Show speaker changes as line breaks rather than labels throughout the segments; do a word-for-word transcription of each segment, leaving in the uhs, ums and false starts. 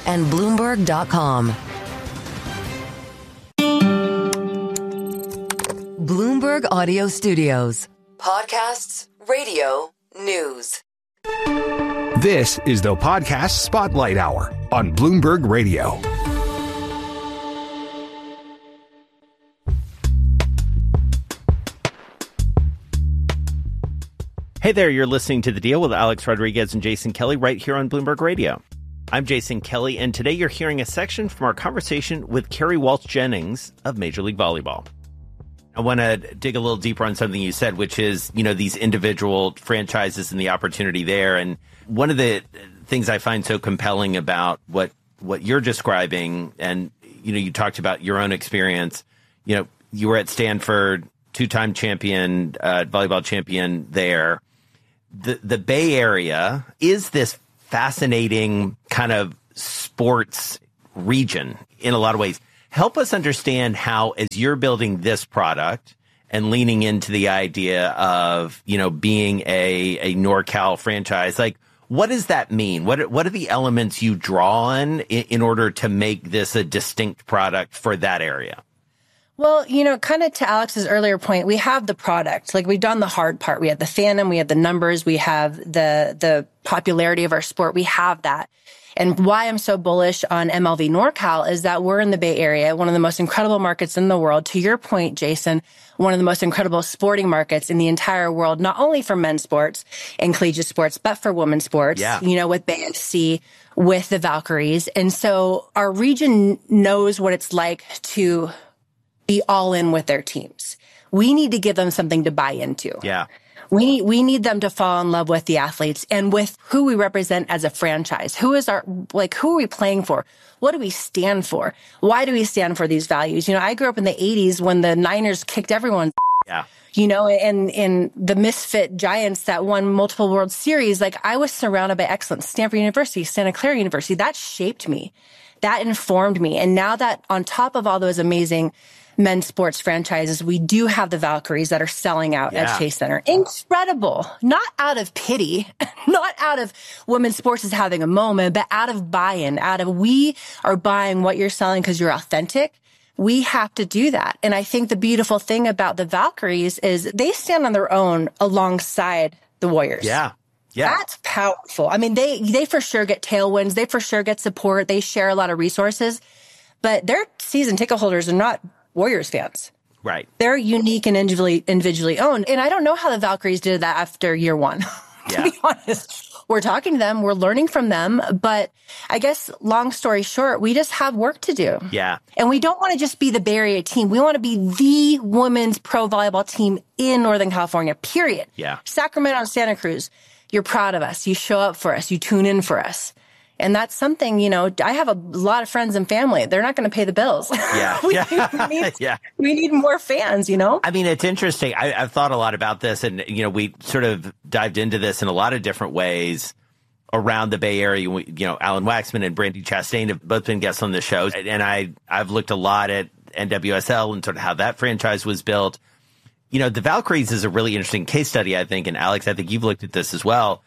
and Bloomberg dot com. Bloomberg Audio Studios. Podcasts, radio, news.
This is the Podcast Spotlight Hour on Bloomberg Radio.
Hey there, you're listening to The Deal with Alex Rodriguez and Jason Kelly right here on Bloomberg Radio. I'm Jason Kelly, and today you're hearing a section from our conversation with Kerri Walsh Jennings of Major League Volleyball. I want to dig a little deeper on something you said, which is, you know, these individual franchises and the opportunity there. And one of the things I find so compelling about what what you're describing, and, you know, you talked about your own experience. You know, you were at Stanford, two-time champion, uh, volleyball champion there. The the Bay Area is this fascinating kind of sports region in a lot of ways. Help us understand how, as you're building this product and leaning into the idea of, you know, being a, a NorCal franchise, like, what does that mean? What, what are the elements you draw on in, in order to make this a distinct product for that area?
Well, you know, kind of to Alex's earlier point, we have the product. Like, we've done the hard part. We have the fandom, we have the numbers, we have the the popularity of our sport. We have that. And why I'm so bullish on M L V NorCal is that we're in the Bay Area, one of the most incredible markets in the world. To your point, Jason, one of the most incredible sporting markets in the entire world, not only for men's sports and collegiate sports, but for women's sports,
yeah.
you know, with Bay F C, with the Valkyries. And so our region knows what it's like to be all in with their teams. We need to give them something to buy into.
Yeah.
We we need them to fall in love with the athletes and with who we represent as a franchise. Who is our, like, who are we playing for? What do we stand for? Why do we stand for these values? You know, I grew up in the eighties when the Niners kicked everyone's
yeah.
You know, and, and the misfit giants that won multiple World Series. Like, I was surrounded by excellence. Stanford University, Santa Clara University, that shaped me. That informed me. And now that on top of all those amazing men's sports franchises, we do have the Valkyries that are selling out
yeah.
at Chase Center. Incredible. Not out of pity, not out of women's sports is having a moment, but out of buy-in, out of we are buying what you're selling because you're authentic. We have to do that. And I think the beautiful thing about the Valkyries is they stand on their own alongside the Warriors.
Yeah. Yeah.
That's powerful. I mean, they, they for sure get tailwinds. They for sure get support. They share a lot of resources, but their season ticket holders are not Warriors fans.
Right.
They're unique and individually individually owned. And I don't know how the Valkyries did that after year one, to
yeah.
be honest. We're talking to them. We're learning from them. But I guess, long story short, we just have work to do.
Yeah.
And we don't want to just be the Bay Area team. We want to be the women's pro volleyball team in Northern California, period.
Yeah.
Sacramento and Santa Cruz, you're proud of us. You show up for us. You tune in for us. And that's something, you know, I have a lot of friends and family. They're not going to pay the bills.
Yeah.
we,
yeah.
we, need,
yeah.
we need more fans, you know?
I mean, it's interesting. I, I've thought a lot about this, and, you know, we sort of dived into this in a lot of different ways around the Bay Area. We, you know, Alan Waxman and Brandi Chastain have both been guests on the show. And I, I've looked a lot at N W S L and sort of how that franchise was built. You know, the Valkyries is a really interesting case study, I think. And Alex, I think you've looked at this as well.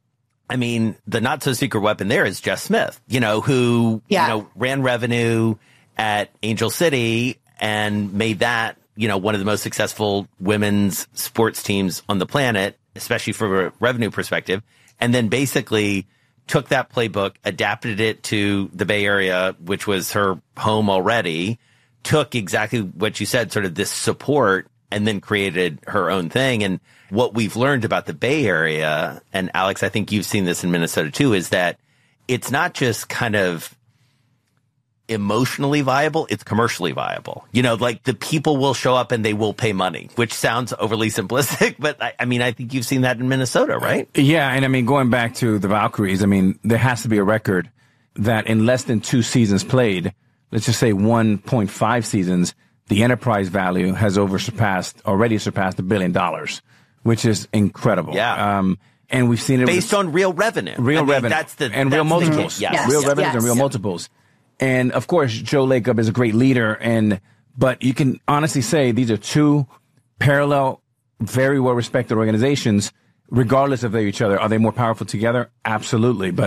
I mean, the not so secret weapon there is Jess Smith, you know, who,
yeah.
you know, ran revenue at Angel City and made that, you know, one of the most successful women's sports teams on the planet, especially from a revenue perspective. And then basically took that playbook, adapted it to the Bay Area, which was her home already, took exactly what you said, sort of this support, and then created her own thing. And what we've learned about the Bay Area, and Alex, I think you've seen this in Minnesota too, is that it's not just kind of emotionally viable, it's commercially viable. You know, like the people will show up and they will pay money, which sounds overly simplistic, but I, I mean, I think you've seen that in Minnesota, right?
Yeah. And I mean, going back to the Valkyries, I mean, there has to be a record that in less than two seasons played, let's just say one point five seasons, the enterprise value has over surpassed, already surpassed a billion dollars, which is incredible.
Yeah.
Um, and we've seen it
based
with,
on real revenue.
Real
I mean,
revenue.
That's the,
and
that's
real
the
multiples.
Yes.
Yes.
Real revenues
yes.
and real multiples. And of course, Joe Lacob is a great leader. And, but you can honestly say these are two parallel, very well respected organizations, regardless of each other. Are they more powerful together? Absolutely. But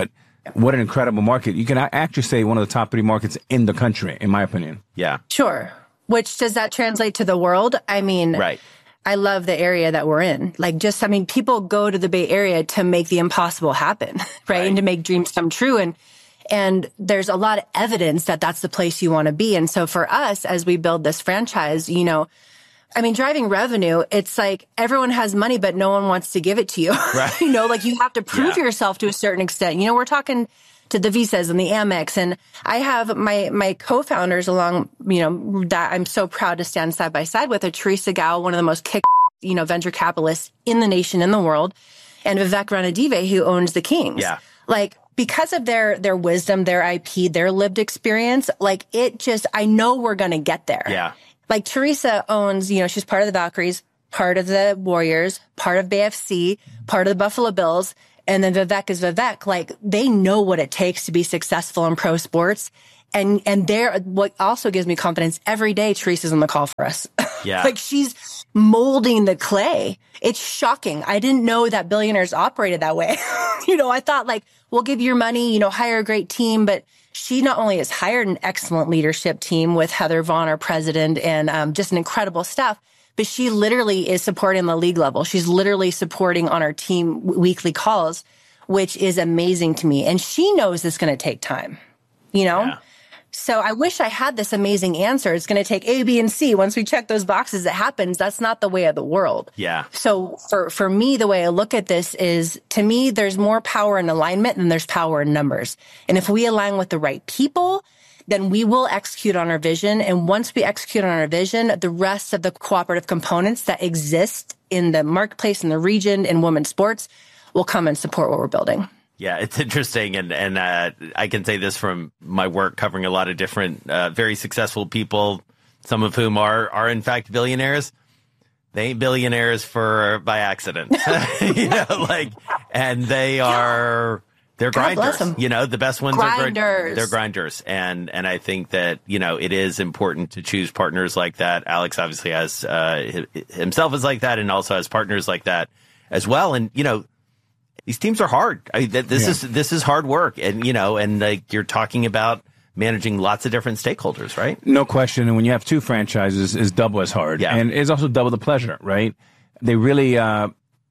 what an incredible market. You can actually say one of the top three markets in the country, in my opinion.
Yeah.
Sure. Which, does that translate to the world? I mean,
right.
I love the area that we're in. Like, just, I mean, people go to the Bay Area to make the impossible happen, right? right. And to make dreams come true. And, and there's a lot of evidence that that's the place you want to be. And so for us, as we build this franchise, you know, I mean, driving revenue, it's like everyone has money, but no one wants to give it to you. Right. You know, like you have to prove yeah. yourself to a certain extent. You know, we're talking to the Visas and the Amex. And I have my, my co-founders along, you know, that I'm so proud to stand side by side with, are Teresa Gao, one of the most kick, you know, venture capitalists in the nation, in the world, and Vivek Ranadive, who owns the Kings.
Yeah.
Like, because of their, their wisdom, their I P, their lived experience, like it just, I know we're going to get there.
Yeah.
Like Teresa owns, you know, she's part of the Valkyries, part of the Warriors, part of B F C, part of the Buffalo Bills. And then Vivek is Vivek. Like, they know what it takes to be successful in pro sports. And, and they're, what also gives me confidence, every day Teresa's on the call for us.
Yeah.
Like, she's molding the clay. It's shocking. I didn't know that billionaires operated that way. You know, I thought, like, we'll give you your money, you know, hire a great team. But she not only has hired an excellent leadership team with Heather Vaughn, our president, and um, just an incredible staff, but she literally is supporting the league level. She's literally supporting on our team w- weekly calls, which is amazing to me. And she knows it's going to take time, you know? Yeah. So I wish I had this amazing answer. It's going to take A, B, and C. Once we check those boxes, it happens. That's not the way of the world.
Yeah.
So for, for me, the way I look at this is, to me, there's more power in alignment than there's power in numbers. And if we align with the right people, then we will execute on our vision. And once we execute on our vision, the rest of the cooperative components that exist in the marketplace, in the region, in women's sports will come and support what we're building.
Yeah, it's interesting. And, and uh, I can say this from my work covering a lot of different, uh, very successful people, some of whom are, are in fact billionaires. They ain't billionaires for by accident, you know, like, and they are... They're
God
grinders, you know, the best ones
grinders.
are they're grinders. And, and I think that, you know, it is important to choose partners like that. Alex obviously has, uh, himself is like that and also has partners like that as well. And, you know, these teams are hard. I mean, this yeah. is, this is hard work. And, you know, and like you're talking about managing lots of different stakeholders, right?
No question. And when you have two franchises, it's double as hard.
Yeah.
And it's also double the pleasure, right? They really, uh,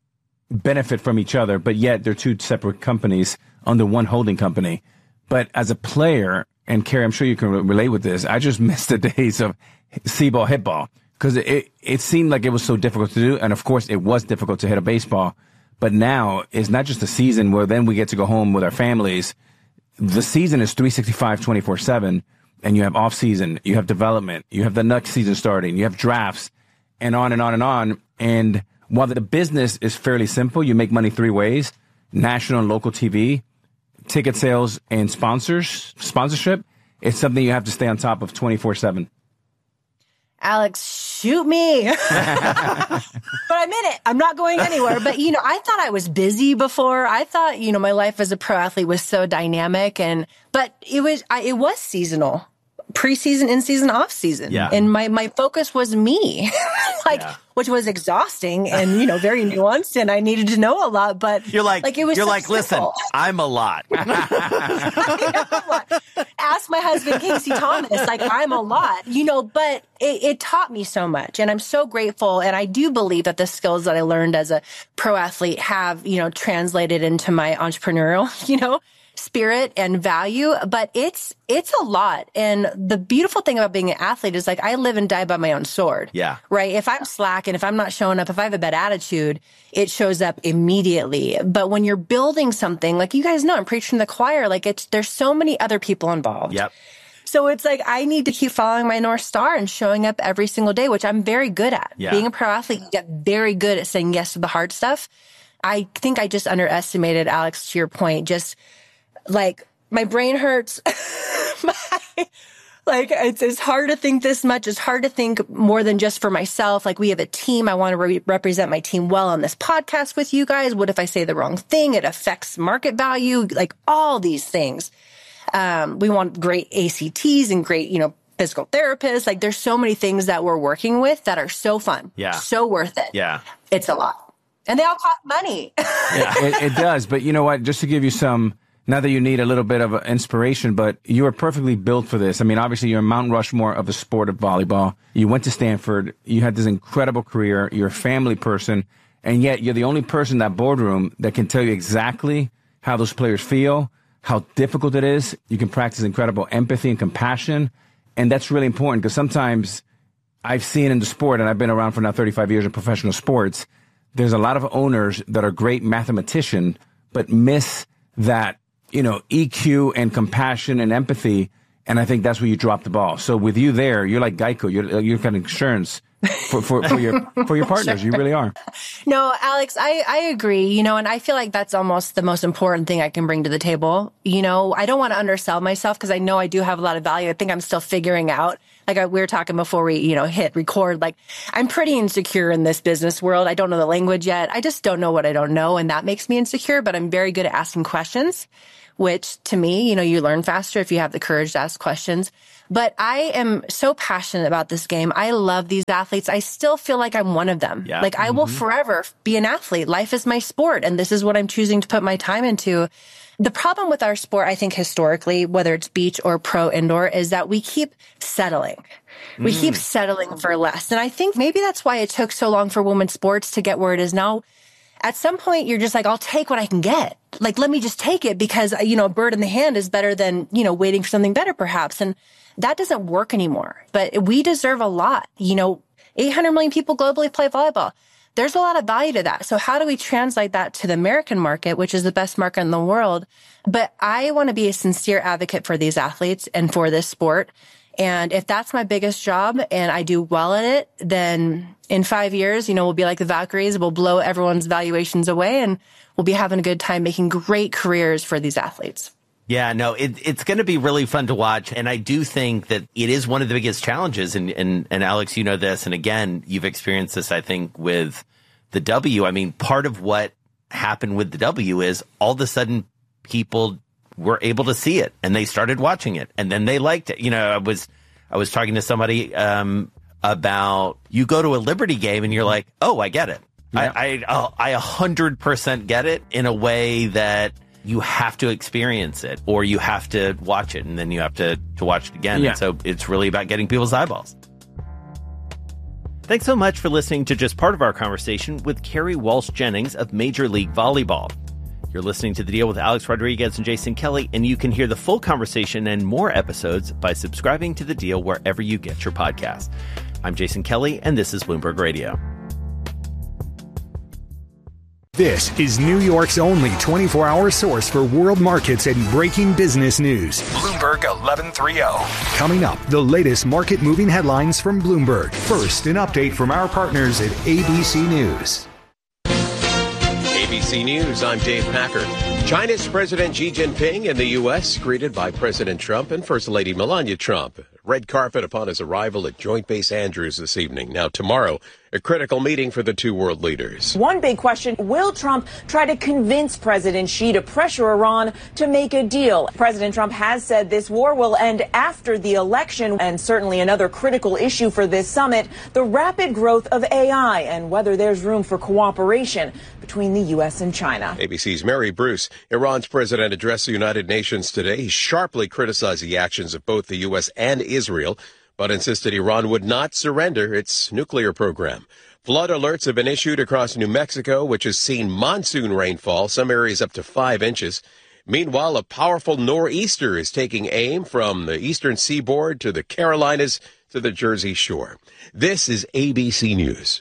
benefit from each other, but yet they're two separate companies under one holding company. But as a player, and Carrie, I'm sure you can re- relate with this, I just miss the days of C-ball, hit ball, because it, it seemed like it was so difficult to do. And of course, it was difficult to hit a baseball. But now it's not just a season where then we get to go home with our families. The season is three sixty-five, twenty-four seven, and you have off season, you have development, you have the next season starting, you have drafts, and on and on and on. And while the business is fairly simple, you make money three ways: national and local T V, ticket sales, and sponsors, sponsorship. It's something you have to stay on top of twenty-four seven.
Alex, shoot me. But I'm in it. I'm not going anywhere. But, you know, I thought I was busy before. I thought, you know, my life as a pro athlete was so dynamic. And, but it was, I, it was seasonal. Preseason, in season, off season.
Yeah.
And my, my focus was me, like, yeah. which was exhausting and, you know, very nuanced. And I needed to know a lot, but
you're like,
like it was
you're
so
like,
simple.
Listen, I'm a lot.
Ask my husband, Casey Thomas, like I'm a lot, you know, but it, it taught me so much. And I'm so grateful. And I do believe that the skills that I learned as a pro athlete have, you know, translated into my entrepreneurial, you know, spirit and value, but it's, it's a lot. And the beautiful thing about being an athlete is like, I live and die by my own sword.
Yeah.
Right. If I'm slacking, if I'm not showing up, if I have a bad attitude, it shows up immediately. But when you're building something, like you guys know, I'm preaching to the choir, like it's, there's so many other people involved.
Yep.
So it's like, I need to keep following my North Star and showing up every single day, which I'm very good at.
Yeah.
Being a pro athlete, you get very good at saying yes to the hard stuff. I think I just underestimated, Alex, to your point, just like my brain hurts. my, like it's, it's hard to think this much. It's hard to think more than just for myself. Like we have a team. I want to re- represent my team well on this podcast with you guys. What if I say the wrong thing? It affects market value, like all these things. Um, we want great A C Ts and great, you know, physical therapists. Like there's so many things that we're working with that are so fun.
Yeah.
So worth it.
Yeah.
It's a lot. And they all cost money.
Yeah, it, it does. But you know what? Just to give you some not that you need a little bit of inspiration, but you are perfectly built for this. I mean, obviously, you're Mount Rushmore of the sport of volleyball. You went to Stanford. You had this incredible career. You're a family person. And yet, you're the only person in that boardroom that can tell you exactly how those players feel, how difficult it is. You can practice incredible empathy and compassion. And that's really important because sometimes I've seen in the sport, and I've been around for now thirty-five years in professional sports, there's a lot of owners that are great mathematicians, but miss that, you know, E Q and compassion and empathy. And I think that's where you drop the ball. So with you there, you're like Geico. You're, you're kind of insurance for, for, for your, for your partners. Sure. You really are.
No, Alex, I, I agree, you know, and I feel like that's almost the most important thing I can bring to the table. You know, I don't want to undersell myself because I know I do have a lot of value. I think I'm still figuring out, like I, we were talking before we, you know, hit record, like I'm pretty insecure in this business world. I don't know the language yet. I just don't know what I don't know. And that makes me insecure, but I'm very good at asking questions, which to me, you know, you learn faster if you have the courage to ask questions. But I am so passionate about this game. I love these athletes. I still feel like I'm one of them. Yeah. Like I mm-hmm. will forever be an athlete. Life is my sport. And this is what I'm choosing to put my time into. The problem with our sport, I think historically, whether it's beach or pro indoor, is that we keep settling. We mm. keep settling for less. And I think maybe that's why it took so long for women's sports to get where it is now. At some point, you're just like, I'll take what I can get. Like, let me just take it because, you know, a bird in the hand is better than, you know, waiting for something better, perhaps. And that doesn't work anymore. But we deserve a lot. You know, eight hundred million people globally play volleyball. There's a lot of value to that. So how do we translate that to the American market, which is the best market in the world? But I want to be a sincere advocate for these athletes and for this sport. And if that's my biggest job and I do well at it, then in five years, you know, we'll be like the Valkyries. We'll blow everyone's valuations away and we'll be having a good time making great careers for these athletes.
Yeah, no, it, it's going to be really fun to watch. And I do think that it is one of the biggest challenges. And, and, and Alex, you know this. And again, you've experienced this, I think, with the W. I mean, part of what happened with the W is all of a sudden people were able to see it and they started watching it and then they liked it. You know, I was, I was talking to somebody, um, about you go to a Liberty game and you're like, oh, I get it. Yeah. I, I, I a hundred percent get it in a way that you have to experience it or you have to watch it and then you have to, to watch it again. Yeah. And so it's really about getting people's eyeballs. Thanks so much for listening to just part of our conversation with Kerri Walsh Jennings of Major League Volleyball. You're listening to The Deal with Alex Rodriguez and Jason Kelly, and you can hear the full conversation and more episodes by subscribing to The Deal wherever you get your podcast. I'm Jason Kelly, and this is Bloomberg Radio.
This is New York's only twenty-four hour source for world markets and breaking business news. Bloomberg eleven thirty. Coming up, the latest market-moving headlines from Bloomberg. First, an update from our partners at A B C News.
A B C News, I'm Dave Packard. China's President Xi Jinping in the U S greeted by President Trump and First Lady Melania Trump. Red carpet upon his arrival at Joint Base Andrews this evening. Now, tomorrow, a critical meeting for the two world leaders.
One big question, will Trump try to convince President Xi to pressure Iran to make a deal? President Trump has said this war will end after the election, and certainly another critical issue for this summit, the rapid growth of A I and whether there's room for cooperation between the U S and China.
A B C's Mary Bruce. Iran's president addressed the United Nations today. He sharply criticized the actions of both the U S and Israel, but insisted Iran would not surrender its nuclear program. Flood alerts have been issued across New Mexico, which has seen monsoon rainfall, some areas up to five inches. Meanwhile, a powerful nor'easter is taking aim from the eastern seaboard to the Carolinas to the Jersey Shore. This is A B C News.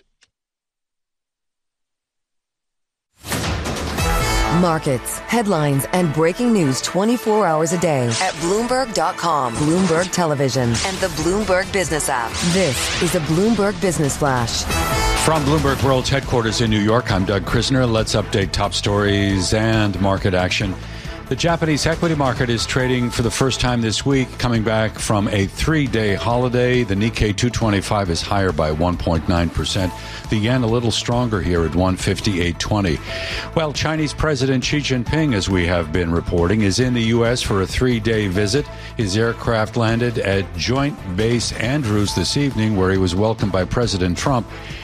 Markets, headlines, and breaking news twenty-four hours a day at Bloomberg dot com, Bloomberg Television, and the Bloomberg Business app. This is a Bloomberg Business Flash.
From Bloomberg World's headquarters in New York, I'm Doug Krisner. Let's update top stories and market action. The Japanese equity market is trading for the first time this week, coming back from a three-day holiday. The Nikkei two twenty-five is higher by one point nine percent. The yen a little stronger here at one fifty-eight twenty. Well, Chinese President Xi Jinping, as we have been reporting, is in the U S for a three-day visit. His aircraft landed at Joint Base Andrews this evening, where he was welcomed by President Trump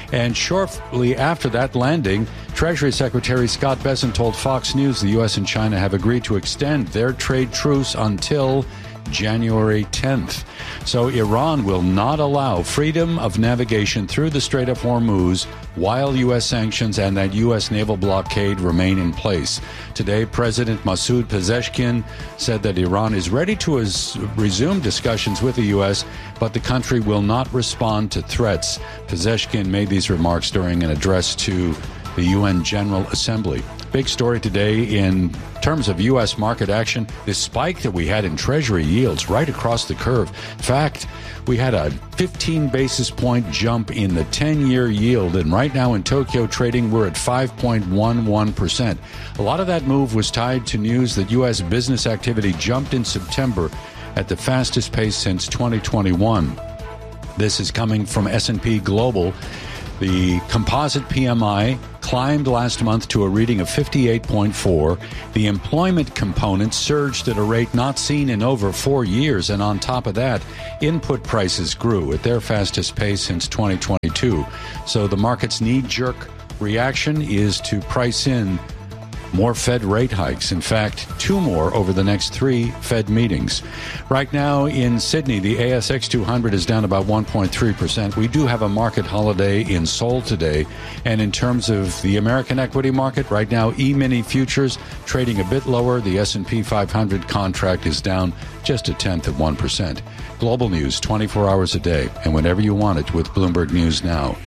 And shortly after that landing, Treasury Secretary Scott Bessent told Fox News the U S and China have agreed to extend their trade truce until January tenth. So Iran will not allow freedom of navigation through the Strait of Hormuz while U S sanctions and that U S naval blockade remain in place. Today, President Masoud Pezeshkian said that Iran is ready to resume discussions with the U S, but the country will not respond to threats. Pezeshkian made these remarks during an address to the U N General Assembly. Big story today in terms of U S market action, this spike that we had in Treasury yields right across the curve. In fact, we had a fifteen basis point jump in the ten-year yield, and right now in Tokyo trading, we're at five point one one percent. A lot of that move was tied to news that U S business activity jumped in September at the fastest pace since twenty twenty-one. This is coming from S and P Global. The composite P M I climbed last month to a reading of fifty-eight point four. The employment component surged at a rate not seen in over four years. And on top of that, input prices grew at their fastest pace since twenty twenty-two. So the market's knee-jerk reaction is to price in more Fed rate hikes. In fact, two more over the next three Fed meetings. Right now in Sydney, the A S X two hundred is down about one point three percent. We do have a market holiday in Seoul today. And in terms of the American equity market, right now, E-mini futures trading a bit lower. The S and P five hundred contract is down just a tenth of one percent. Global news twenty-four hours a day and whenever you want it with Bloomberg News Now.